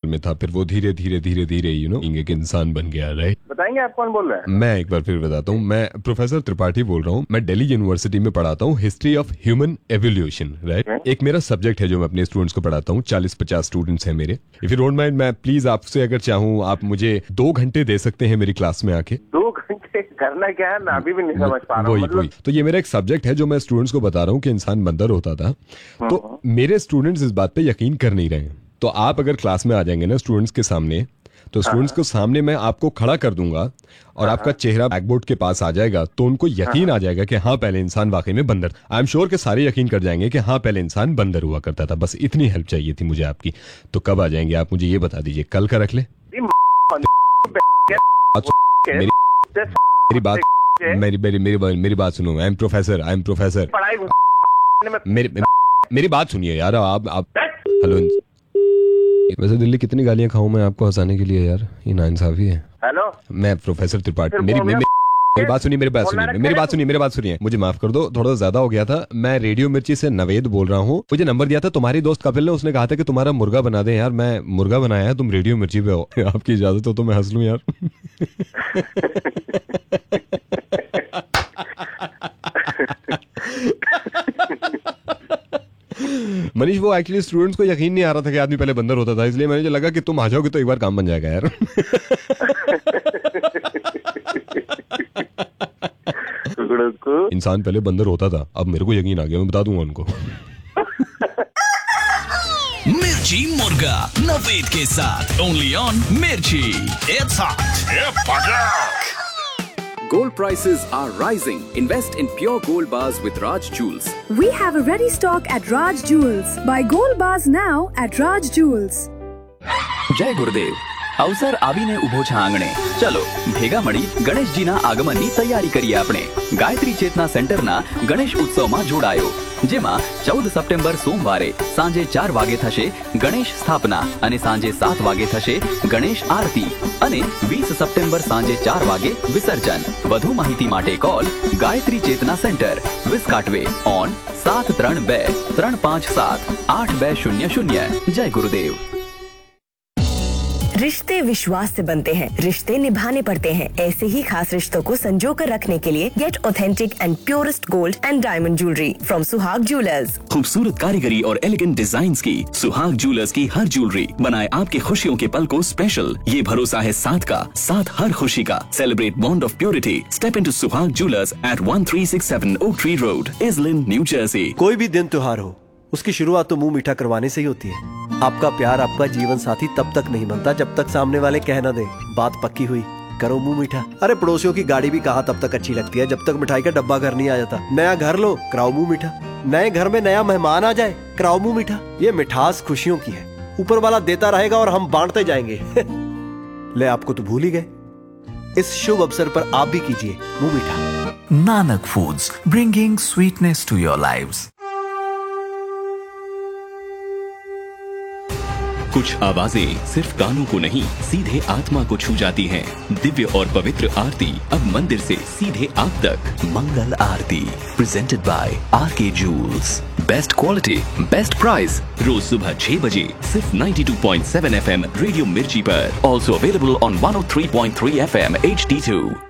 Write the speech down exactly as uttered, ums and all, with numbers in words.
में था, फिर वो धीरे धीरे धीरे धीरे यू नो एक इंसान बन गया, राइट? बताएंगे आप कौन बोल रहे हैं? मैं एक बार फिर बताता हूँ, मैं प्रोफेसर त्रिपाठी बोल रहा हूँ। मैं दिल्ली यूनिवर्सिटी में पढ़ाता हूँ history of human evolution, right? एक मेरा सब्जेक्ट है जो मैं अपने स्टूडेंट्स को पढ़ाता हूँ। चालीस पचास स्टूडेंट्स हैं मेरे। इफ यू डोंट माइंड, मैं प्लीज आपसे अगर चाहूँ, आप मुझे दो घंटे दे सकते हैं मेरी क्लास में आके? दो घंटे करना क्या है, मैं अभी भी नहीं समझ पा रहा हूँ। वही वही तो ये मेरा एक सब्जेक्ट है जो मैं स्टूडेंट्स को बता रहा हूँ कि इंसान बंदर होता था। तो मेरे स्टूडेंट्स इस बात पे यकीन कर नहीं रहे हैं। तो आप अगर क्लास में आ जाएंगे ना स्टूडेंट्स के सामने, तो स्टूडेंट्स को सामने मैं आपको खड़ा कर दूंगा और आपका चेहरा ब्लैकबोर्ड के पास आ जाएगा, तो उनको यकीन आ जाएगा कि हाँ पहले इंसान वाकई में बंदर। आई एम श्योर कि सारे यकीन कर जाएंगे कि हाँ पहले इंसान बंदर हुआ करता था। बस इतनी हेल्प चाहिए थी मुझे आपकी। तो कब आ जाएंगे आप, मुझे ये बता दीजिए। कल का रख ले? मेरी मेरी बात मेरी मेरी मेरी मेरी बात सुनो। I am professor, I am professor. मेरी मेरी बात सुनिए यार। आप आप हेलो। वैसे दिल्ली कितनी गालियां खाऊं मैं आपको हंसाने के लिए यार, ये नाइंसाफी है। हेलो, मैं प्रोफेसर त्रिपाठी। मेरी मेरी मेरी बात सुनिए, मेरी बात सुनिए, मेरी बात सुनिए, मेरी बात सुनिए। मुझे माफ कर दो, थोड़ा ज्यादा हो गया था। मैं रेडियो मिर्ची से नवेद बोल रहा हूँ। मुझे नंबर दिया था तुम्हारी दोस्त कपिल ने, उसने कहा था कि तुम्हारा मुर्गा बना दे। यार मैं मुर्गा बनाया है, तुम रेडियो मिर्ची पे हो। आपकी इजाजत हो तो मैं हंस लूं यार? मनीष, वो एक्चुअली स्टूडेंट्स को यकीन नहीं आ रहा था कि आदमी पहले बंदर होता था, इसलिए मुझे लगा कि तुम आ जाओगे तो एक बार काम बन जाएगा यार। इंसान पहले बंदर होता था, अब मेरे को यकीन आ गया, मैं बता दूंगा उनको। मिर्ची मुर्गा नवेद के साथ ओनली ऑन मिर्ची। It's hot. Gold prices are rising. Invest in pure gold bars with Raj Jewels. We have a ready stock at Raj Jewels. Buy gold bars now at Raj Jewels. જય ગુરુદેવ. અવસર આવીને ઉભો છે આંગણે. ચલો ભેગા મળી ગણેશજીના આગમનની તૈયારી કરીએ આપણે. ગાયત્રી ચેતના સેન્ટરના ગણેશ ઉત્સવમાં જોડાયો, જેમાં ચૌદ સપ્ટેમ્બર સોમવારે સાંજે ચાર વાગે થશે ગણેશ સ્થાપના અને સાંજે સાત વાગે થશે ગણેશ આરતી અને વીસ સપ્ટેમ્બર સાંજે ચાર વાગે વિસર્જન. વધુ માહિતી માટે call Gayatri Chetana centre, વિસ્કાટવે on સાત ત્રણ બે ત્રણ પાંચ સાત આઠ બે શૂન્ય શૂન્ય. જય ગુરુદેવ. रिश्ते विश्वास से बनते हैं, रिश्ते निभाने पड़ते हैं। ऐसे ही खास रिश्तों को संजो कर रखने के लिए gate authentic and purest gold and diamond jewellery from सुहाग ज्वेलर्स। खूबसूरत कारीगरी और एलिगेंट डिजाइन्स की सुहाग ज्वेलर्स की हर ज्वेलरी बनाए आपके खुशियों के पल को स्पेशल। ये भरोसा है साथ का, साथ हर खुशी का। Celebrate bond of purity. Step into सुहाग jewellers eight one three six seven oak tree road, इजलिन, new Jersey. कोई भी दिन त्योहार हो, उसकी शुरुआत तो मुंह मीठा करवाने से ही होती है। आपका प्यार, आपका जीवन साथी तब तक नहीं बनता जब तक सामने वाले कह न दे बात पक्की हुई, करो मुंह मीठा। अरे पड़ोसियों की गाड़ी भी कहाँ तब तक अच्छी लगती है जब तक मिठाई का डब्बा घर नहीं आ जाता। नया घर लो, कराओ मुंह मीठा। नए घर में नया मेहमान आ जाए, कराओ मुंह मीठा। ये मिठास खुशियों की है, ऊपर वाला देता रहेगा और हम बांटते जाएंगे। ले, आपको तो भूल ही गए। इस शुभ अवसर पर आप भी कीजिए मुंह मीठा। Nanak foods, bringing sweetness to your lives. कुछ आवाजें सिर्फ कानों को नहीं, सीधे आत्मा को छू जाती हैं। दिव्य और पवित्र आरती अब मंदिर से सीधे आप तक। मंगल आरती प्रेजेंटेड बाय आर के joules. Best quality, best price. रोज सुबह छह बजे सिर्फ ninety two point seven F M radio मिर्ची पर। Also available on one O three point three F M H D to.